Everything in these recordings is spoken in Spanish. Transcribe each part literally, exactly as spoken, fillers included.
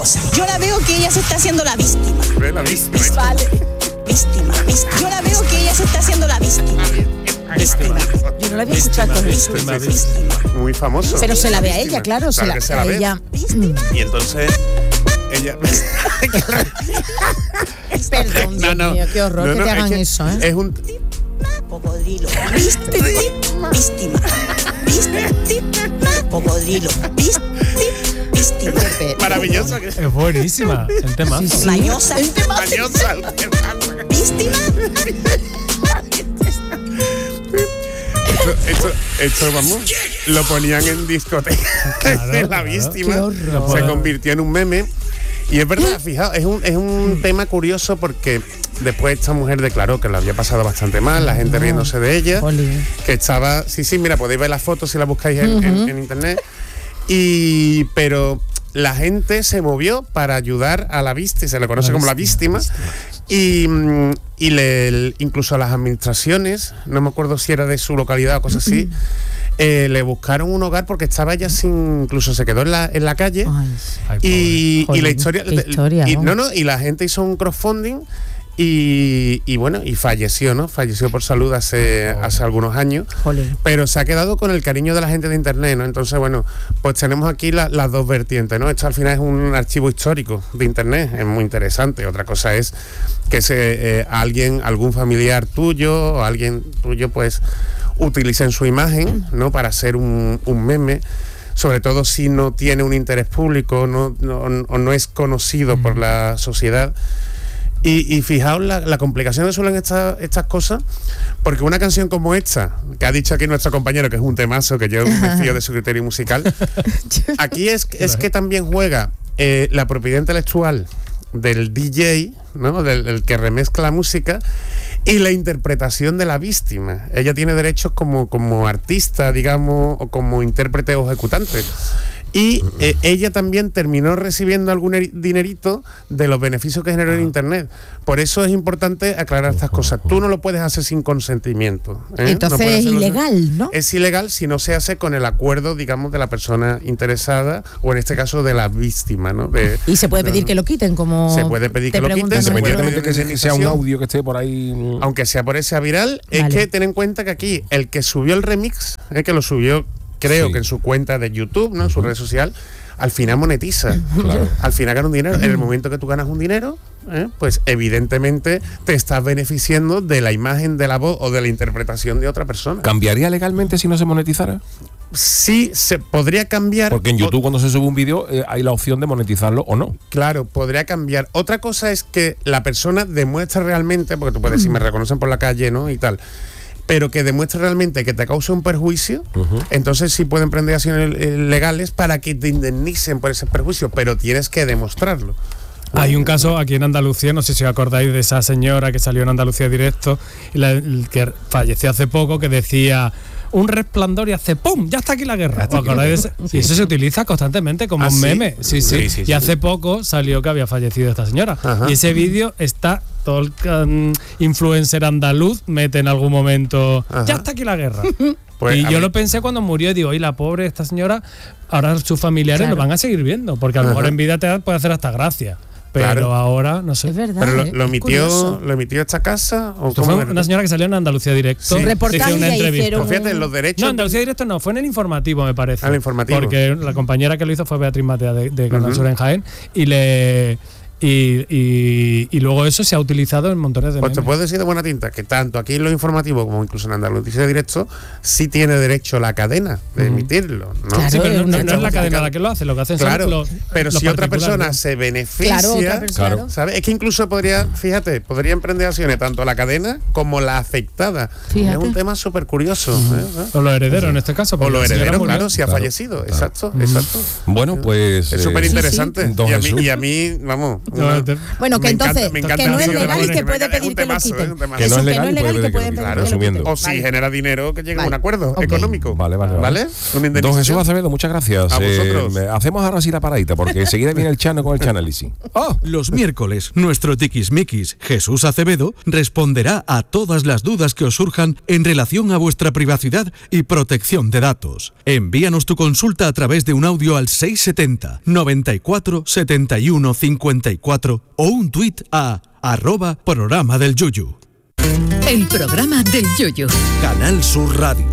Yo la veo que ella se está haciendo la víctima. La víctima. Vale. Víctima, víctima. Yo la veo que ella se está haciendo la víctima. Víctima. Yo no la había escuchado con eso. Víctima, víctima. Muy famoso. Pero se la ve a ella, claro, se Claro la, que se la a ve. ella. Y entonces ella. Perdón, Dios No, no. mío, qué horror No, que no, te es hagan que eso, ¿eh? Es un. Cocodrilo. Víctima. Víctima. Víctima. Cocodrilo. Víctima. Víctima. Maravilloso. Es buenísima. El tema. Sí, sí. Mañosa. Mañosa. Víctima. Esto, esto, esto, vamos, lo ponían en discoteca. Claro, La claro. víctima Qué horror. se convirtió en un meme. Y es verdad, fijaos, es un, es un tema curioso porque después esta mujer declaró que lo había pasado bastante mal, la gente riéndose de ella, Jolín. que estaba, sí, sí, mira, podéis ver las fotos si las buscáis en, en- en internet. Y, pero la gente se movió para ayudar a la víctima, se le conoce La como la víctima, víctima. Y, mm, y le, el- incluso a las administraciones, no me acuerdo si era de su localidad o cosas así, eh, le buscaron un hogar porque estaba ella sin, incluso se quedó en la, en la calle. Ay, Ay, Y, pobre. y la Jolín, historia, qué historia, y, ¿no? no, no, y la gente hizo un crowdfunding y, y bueno, y falleció, ¿no? Falleció por salud hace, hace algunos años. jolín. Pero se ha quedado con el cariño de la gente de internet, ¿no? Entonces, bueno, pues tenemos aquí la- las dos vertientes, ¿no? Esto al final es un archivo histórico de internet, es muy interesante. Otra cosa es que se, eh, alguien, algún familiar tuyo o alguien tuyo, pues, utilicen su imagen, ¿no? Para hacer un, un meme. Sobre todo si no tiene un interés público, no, no, o no es conocido por la sociedad. Y, y fijaos la, la complicación que suelen estas estas cosas, porque una canción como esta, que ha dicho aquí nuestro compañero, que es un temazo, que yo me fío de su criterio musical, aquí es, es que también juega eh, la propiedad intelectual del D J, ¿no? Del, del que remezcla la música, y la interpretación de la víctima. Ella tiene derechos como, como artista, digamos, o como intérprete o ejecutante. Y eh, ella también terminó recibiendo algún eri- dinerito de los beneficios que generó en internet. Por eso es importante aclarar estas cosas. Tú no lo puedes hacer sin consentimiento, ¿eh? Entonces No puedes es hacerlo- ilegal, ¿no? Es ilegal si no se hace con el acuerdo, digamos, de la persona interesada, o en este caso de la víctima, ¿no? De- Y se puede pedir que lo quiten, como Se puede pedir te que lo preguntan quiten, se en puede el- pedir Independientemente que sea un audio que esté por ahí. aunque sea por ese viral, es Vale. que ten en cuenta que aquí el que subió el remix, es que lo subió, creo Sí. que en su cuenta de YouTube, ¿no? En su red social, al final monetiza. Claro. Al final gana un dinero. En el momento que tú ganas un dinero, ¿eh? Pues evidentemente te estás beneficiando de la imagen, de la voz o de la interpretación de otra persona. ¿Cambiaría legalmente si no se monetizara? Sí, se podría cambiar. Porque en o- YouTube cuando se sube un vídeo eh, hay la opción de monetizarlo o no. Claro, podría cambiar. Otra cosa es que la persona demuestre realmente, porque tú puedes decir, me reconocen por la calle, ¿no? Y tal. Pero que demuestre realmente que te cause un perjuicio, Ujú. entonces sí pueden prender acciones eh, legales para que te indemnicen por ese perjuicio, pero tienes que demostrarlo. Hay un caso aquí en Andalucía, no sé si os acordáis de esa señora que salió en Andalucía Directo, y la, el que falleció hace poco, que decía un resplandor y hace ¡pum! Ya está aquí la guerra. ¿Os acordáis de ese? Y eso se utiliza constantemente como ¿Ah, un sí? meme. Sí, sí. Sí, sí, y sí. hace poco salió que había fallecido esta señora. Ajá. Y ese vídeo está, todo el um, influencer andaluz mete en algún momento Ajá. ya está aquí la guerra. Pues, y a yo mí- lo pensé cuando murió y digo, y la pobre esta señora, ahora sus familiares Claro. lo van a seguir viendo, porque a lo mejor Ajá. en vida te puede hacer hasta gracia. Pero Claro. ahora, no sé. Es verdad. ¿Pero lo, ¿eh? lo Es emitió curioso. lo emitió esta casa? ¿O Esto cómo fue era? una señora que salió en Andalucía Directo. Sí. Un reportaje Hizo una y entrevista. hicieron Pues fíjate, los derechos. No, Andalucía Directo no, fue en el informativo, me parece. Ah, el informativo. Porque la compañera que lo hizo fue Beatriz Matea de, de Canal Ujú. Sur en Jaén. Y le. Y, y, y luego eso se ha utilizado en montones de Pues te memes. puedo decir de buena tinta que tanto aquí en lo informativo como incluso en Andalucía Directo sí tiene derecho la cadena de Ujú. emitirlo, ¿no? Claro, Sí, pero no, no- no Está es la cadena justificado. la que lo hace, lo que hacen Claro, son los. pero los si otra particulares, persona ¿no? se beneficia, Claro, otra persona. Claro. ¿sabes? Es que incluso podría, fíjate, podría emprender acciones tanto la cadena como la afectada. Fíjate. Es un tema súper curioso. ¿eh? O los herederos en este caso. O porque los la señora herederos, murió. claro, si ha Claro, fallecido. claro. Exacto, exacto. Bueno, pues. Es eh, súper interesante. Don y, a mí, Jesús. y a mí, vamos, Una- Bueno, que me entonces, encanta- me encanta que no el es vídeo de legal y Pablo, que me puede encanta- es pedir un que lo temazo, quiten. ¿eh? Un temazo. Que no Eso, es legal y puede pedir que lo pedir quiten, que lo resumiendo. quiten. O si Vale. genera dinero, que llegue a un Vale. acuerdo Ok. económico. Vale, vale, vale. ¿Vale? Una Don indemnización. Jesús Acevedo, muchas gracias. A vosotros. Eh, hacemos ahora sí la paradita, porque enseguida viene el Chano con el Chanálisis. ¡Oh! Los miércoles, nuestro tiquismiquis Jesús Acevedo responderá a todas las dudas que os surjan en relación a vuestra privacidad y protección de datos. Envíanos tu consulta a través de un audio al seiscientos setenta, noventa y cuatro, setenta y uno, cincuenta y cuatro o un tuit a arroba programa del Yuyu. El programa del Yoyo. Canal Sur Radio.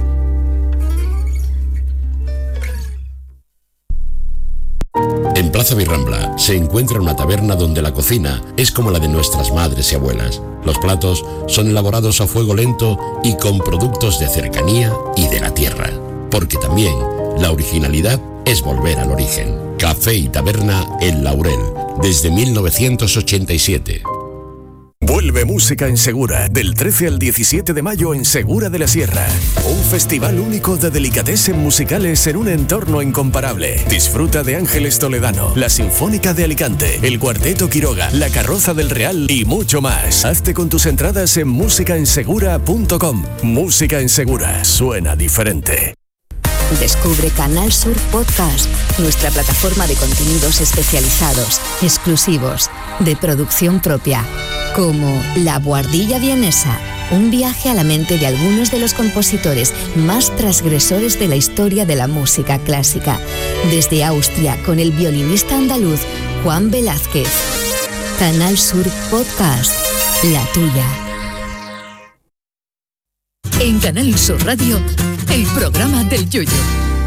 En Plaza Virrambla se encuentra una taberna donde la cocina es como la de nuestras madres y abuelas. Los platos son elaborados a fuego lento y con productos de cercanía y de la tierra. Porque también la originalidad es volver al origen. Café y Taberna El Laurel, desde mil novecientos ochenta y siete. Vuelve Música en Segura, del trece al diecisiete de mayo en Segura de la Sierra. Un festival único de delicatessen musicales en un entorno incomparable. Disfruta de Ángeles Toledano, la Sinfónica de Alicante, el Cuarteto Quiroga, la Carroza del Real y mucho más. Hazte con tus entradas en música en segura punto com. Música en Segura, suena diferente. Descubre Canal Sur Podcast, nuestra plataforma de contenidos especializados, exclusivos, de producción propia, como La Buhardilla Vienesa, un viaje a la mente de algunos de los compositores más transgresores de la historia de la música clásica, desde Austria con el violinista andaluz Juan Velázquez. Canal Sur Podcast, la tuya. En Canal Sur Radio, el programa del Yoyo.